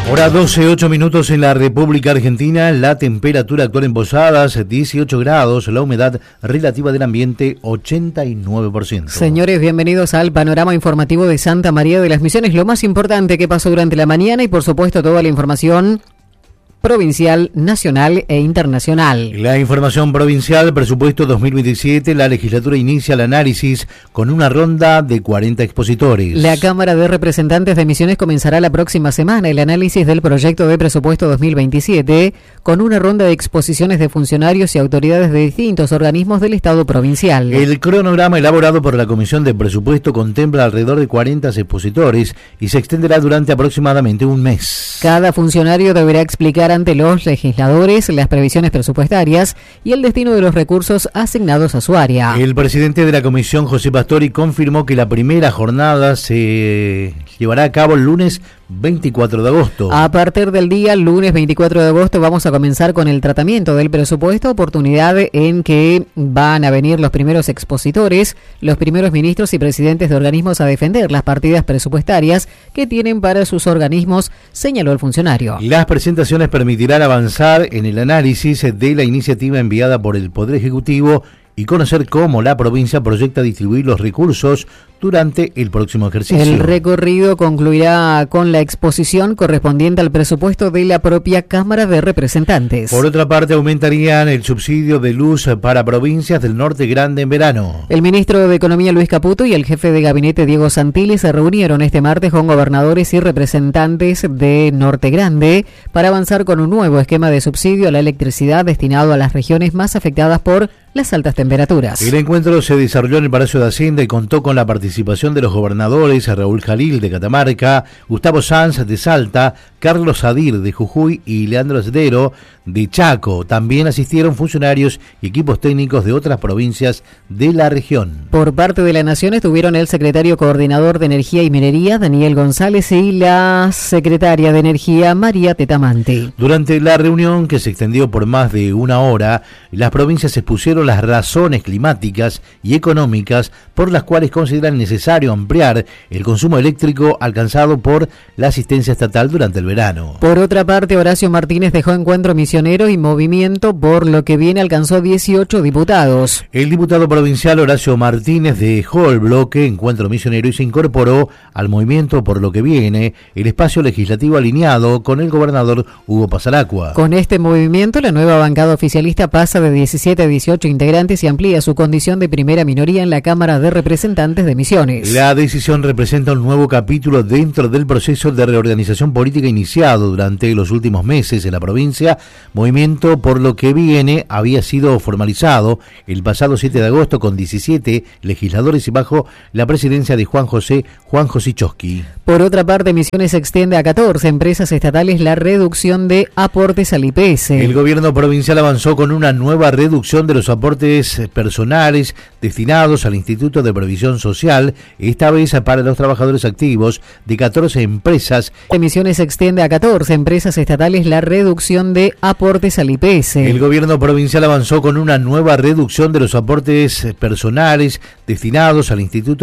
Hora 12:08 en la República Argentina, la temperatura actual en Posadas 18 grados, la humedad relativa del ambiente 89%. Señores, bienvenidos al panorama informativo de Santa María de las Misiones, lo más importante que pasó durante la mañana y por supuesto toda la información provincial, nacional e internacional. La información provincial, presupuesto 2027, la legislatura inicia el análisis con una ronda de 40 expositores. La Cámara de Representantes de Misiones comenzará la próxima semana el análisis del proyecto de presupuesto 2027 con una ronda de exposiciones de funcionarios y autoridades de distintos organismos del Estado provincial. El cronograma elaborado por la Comisión de Presupuesto contempla alrededor de 40 expositores y se extenderá durante aproximadamente un mes. Cada funcionario deberá explicar ante los legisladores las previsiones presupuestarias y el destino de los recursos asignados a su área. El presidente de la comisión, José Pastori, confirmó que la primera jornada se llevará a cabo el lunes 24 de agosto. A partir del día lunes 24 de agosto vamos a comenzar con el tratamiento del presupuesto, oportunidad en que van a venir los primeros expositores, los primeros ministros y presidentes de organismos a defender las partidas presupuestarias que tienen para sus organismos, señaló el funcionario. Las presentaciones permitirán avanzar en el análisis de la iniciativa enviada por el Poder Ejecutivo y conocer cómo la provincia proyecta distribuir los recursos durante el próximo ejercicio. El recorrido concluirá con la exposición correspondiente al presupuesto de la propia Cámara de Representantes. Por otra parte, aumentarían el subsidio de luz para provincias del Norte Grande en verano. El ministro de Economía Luis Caputo y el jefe de gabinete Diego Santilli se reunieron este martes con gobernadores y representantes de Norte Grande para avanzar con un nuevo esquema de subsidio a la electricidad destinado a las regiones más afectadas por las altas temperaturas. El encuentro se desarrolló en el Palacio de Hacienda y contó con la participación de los gobernadores Raúl Jalil de Catamarca, Gustavo Sanz de Salta, Carlos Sadir de Jujuy y Leandro Esdero de Chaco. También asistieron funcionarios y equipos técnicos de otras provincias de la región. Por parte de la Nación estuvieron el secretario coordinador de Energía y Minería, Daniel González, y la secretaria de Energía, María Tetamante. Durante la reunión, que se extendió por más de una hora, las provincias expusieron las razones climáticas y económicas por las cuales consideran necesario ampliar el consumo eléctrico alcanzado por la asistencia estatal durante el verano. Por otra parte, Horacio Martínez dejó Encuentro Misionero y Movimiento por lo que viene alcanzó 18 diputados. El diputado provincial Horacio Martínez dejó el bloque Encuentro Misionero y se incorporó al Movimiento por lo que viene, el espacio legislativo alineado con el gobernador Hugo Pasaracua. Con este movimiento, la nueva bancada oficialista pasa de 17 a 18 integrantes y amplía su condición de primera minoría en la Cámara de Representantes de Misiones. La decisión representa un nuevo capítulo dentro del proceso de reorganización política iniciado durante los últimos meses en la provincia. Movimiento por lo que viene había sido formalizado el pasado 7 de agosto con 17 legisladores y bajo la presidencia de Juan José Chosky. Por otra parte, Misiones extiende a 14 empresas estatales la reducción de aportes al IPS. El gobierno provincial avanzó con una nueva reducción de los aportes personales destinados al Instituto de Previsión Social, esta vez para los trabajadores activos de 14 empresas. Misiones extiende a 14 empresas estatales la reducción de aportes al IPS. El gobierno provincial avanzó con una nueva reducción de los aportes personales destinados al Instituto